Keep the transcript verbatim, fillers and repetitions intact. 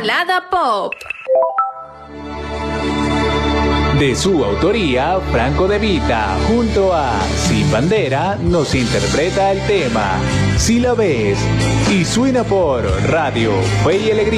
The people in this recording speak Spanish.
Balada Pop. De su autoría, Franco De Vita, junto a Sin Bandera, nos interpreta el tema Si la ves, y suena por Radio Fe y Alegría.